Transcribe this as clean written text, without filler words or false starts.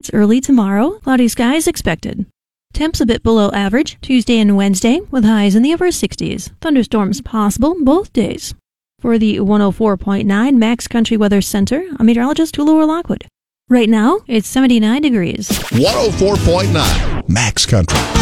showers early tomorrow. Cloudy skies expected. Temps a bit below average Tuesday and Wednesday with highs in the upper 60s. Thunderstorms possible both days. For the 104.9 Max Country Weather Center, I'm meteorologist Hulu Lockwood. Right now, it's 79 degrees. 104.9 Max Country.